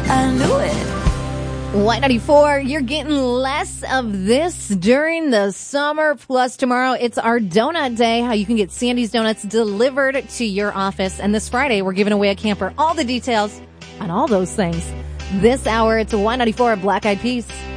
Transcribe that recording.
I knew it. Y94, you're getting less of this during the summer. Plus, tomorrow, it's our donut day, how you can get Sandy's Donuts delivered to your office. And this Friday, we're giving away a camper. All the details on all those things. This hour, it's a Y94 Black Eyed Peas.